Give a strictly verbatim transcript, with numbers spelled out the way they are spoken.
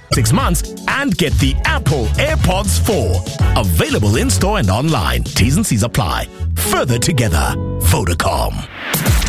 six months and get the Apple AirPods four. Available in-store and online. T's and C's apply. Further together. Vodacom.